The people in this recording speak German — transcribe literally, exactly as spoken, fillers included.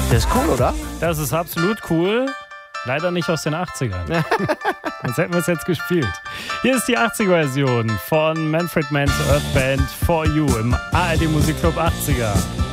Das ist cool, oder? Das ist absolut cool. Leider nicht aus den achtzigern. Sonst hätten wir es jetzt gespielt. Hier ist die achtziger-Version von Manfred Mann's Earth Band For You im A R D Musikclub achtziger.